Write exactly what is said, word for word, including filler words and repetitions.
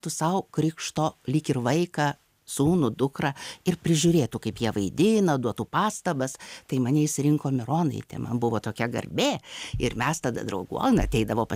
tu sau krikšto lyg ir vaiką, sūnų, dukrą ir prižiūrėtų, kaip jie vaidina, duotų pastabas. Tai mane išsirinko Mironaitė, man buvo tokia garbė ir mes tada draugavom, ateidavo pas